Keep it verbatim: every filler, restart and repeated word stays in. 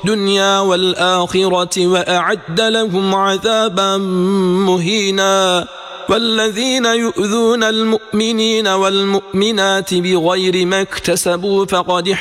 الدنيا والآخرة وأعد لهم عذابا مهينا. والذين يؤذون المؤمنين والمؤمنات بغير ما اكتسبوا فقد